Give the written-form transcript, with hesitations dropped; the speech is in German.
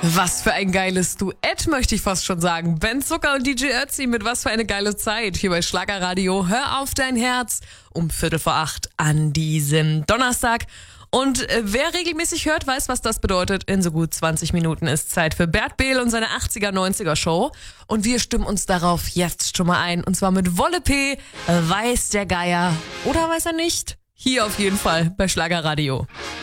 Was für ein geiles Duett, möchte ich fast schon sagen. Ben Zucker und DJ Ötzi mit Was für eine geile Zeit hier bei Schlagerradio. Hör auf dein Herz um 7:45 an diesem Donnerstag. Und wer regelmäßig hört, weiß, was das bedeutet. In so gut 20 Minuten ist Zeit für Bert Behl und seine 80er-90er Show. Und wir stimmen uns darauf jetzt schon mal ein. Und zwar mit Wolle P. Weiß der Geier oder weiß er nicht? Hier auf jeden Fall bei Schlagerradio.